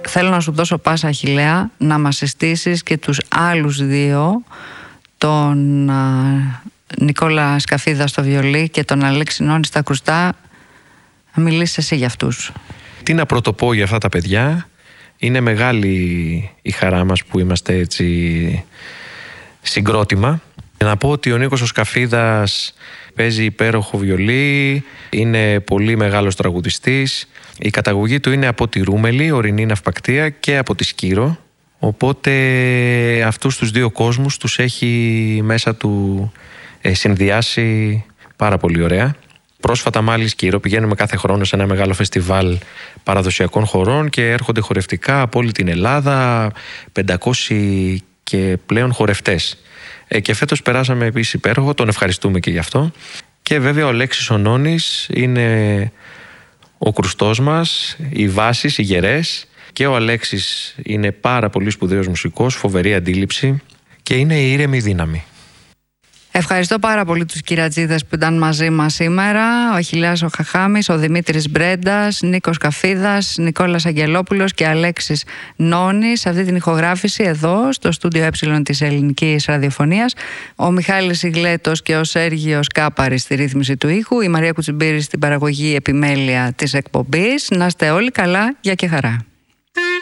θέλω να σου δώσω πάσα, Αχιλλέα, να μας συστήσεις και τους άλλους δύο, τον Νικόλα Σκαφίδα στο βιολί και τον Αλέξη Νόνη στα ακουστά. Να μιλήσεις εσύ για αυτούς. Τι να πρωτοπώ για αυτά τα παιδιά. Είναι μεγάλη η χαρά μας που είμαστε έτσι συγκρότημα. Να πω ότι ο Νίκος ο Σκαφίδας παίζει υπέροχο βιολί, είναι πολύ μεγάλος τραγουδιστής. Η καταγωγή του είναι από τη Ρούμελη, ορεινή ναυπακτία, και από τη Σκύρο. Οπότε αυτούς τους δύο κόσμους τους έχει μέσα του συνδυάσει πάρα πολύ ωραία. Πρόσφατα μάλιστα Σκύρο πηγαίνουμε κάθε χρόνο σε ένα μεγάλο φεστιβάλ παραδοσιακών χορών και έρχονται χορευτικά από όλη την Ελλάδα, 500 και πλέον χορευτές. Και φέτος περάσαμε επίσης υπέροχο, τον ευχαριστούμε και γι' αυτό. Και βέβαια ο Αλέξης ο Νόνης είναι ο κρουστός μας, οι βάσεις, οι γερές, και ο Αλέξης είναι πάρα πολύ σπουδαίος μουσικός, φοβερή αντίληψη και είναι η ήρεμη δύναμη. Ευχαριστώ πάρα πολύ τους κυρατζίδες που ήταν μαζί μας σήμερα. Ο Αχιλλέας ο Χαχάμης, ο Δημήτρης Μπρέντας, Νίκος Καφίδας, Νικόλας Αγγελόπουλος και Αλέξης Νόνης σε αυτή την ηχογράφηση εδώ στο στούντιο Ε της Ελληνικής Ραδιοφωνίας. Ο Μιχάλης Ιγλέτος και ο Σέργιος Κάπαρης στη ρύθμιση του ήχου, η Μαρία Κουτσιμπήρη στην παραγωγή επιμέλεια της εκπομπής. Να είστε όλοι καλά, γεια και χαρά.